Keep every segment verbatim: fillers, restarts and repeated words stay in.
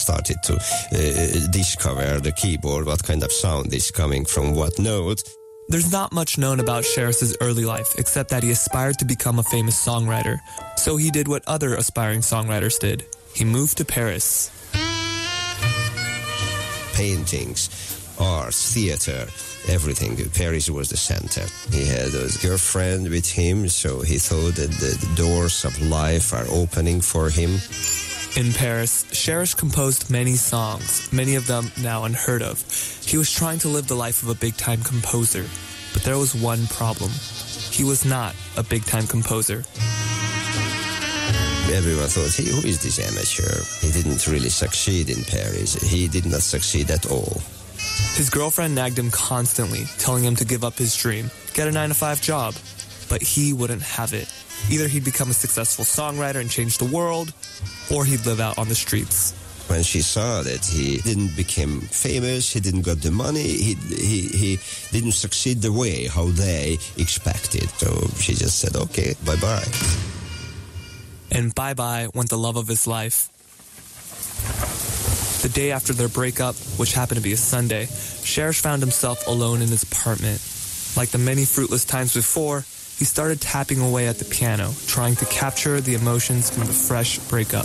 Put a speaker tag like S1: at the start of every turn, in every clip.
S1: started to uh, discover the keyboard, what kind of sound is coming from what note.
S2: There's not much known about Cheris's early life, except that he aspired to become a famous songwriter. So he did what other aspiring songwriters did. He moved to Paris.
S1: Paintings, art, theater, everything. Paris was the center. He had a girlfriend with him, so he thought that the doors of life are opening for him.
S2: In Paris, Cheris composed many songs, many of them now unheard of. He was trying to live the life of a big-time composer, but there was one problem. He was not a big-time composer.
S1: Everyone thought, hey, who is this amateur? He didn't really succeed in Paris. He did not succeed at all.
S2: His girlfriend nagged him constantly, telling him to give up his dream, get a nine to five job. But he wouldn't have it. Either he'd become a successful songwriter and change the world, or he'd live out on the streets.
S1: When she saw that he didn't become famous, he didn't got the money, he, he, he didn't succeed the way how they expected. So she just said, okay, bye-bye.
S2: And bye-bye went the love of his life. The day after their breakup, which happened to be a Sunday, Cheris found himself alone in his apartment. Like the many fruitless times before, he started tapping away at the piano, trying to capture the emotions from the fresh breakup.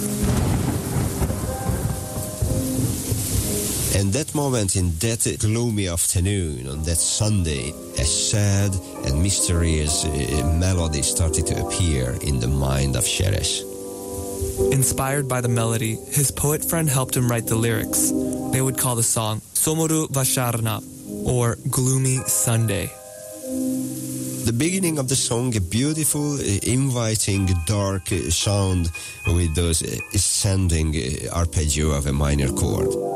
S1: And that moment, in that gloomy afternoon, on that Sunday, a sad and mysterious uh, melody started to appear in the mind of Cheris.
S2: Inspired by the melody, his poet friend helped him write the lyrics. They would call the song Somoru Vasharna, or Gloomy Sunday.
S1: The beginning of the song, a beautiful, inviting, dark sound with those ascending arpeggio of a minor chord.